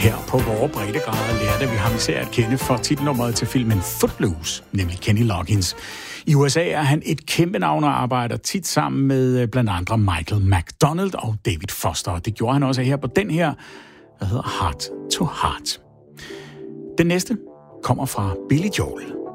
Her på vores breddegrader lærte vi ham især at kende for titelnummeret til filmen Footloose, nemlig Kenny Loggins. I USA er han et kæmpe navn og arbejder tit sammen med blandt andre Michael McDonald og David Foster. Det gjorde han også her på den her, der hedder Heart to Heart. Den næste kommer fra Billy Joel.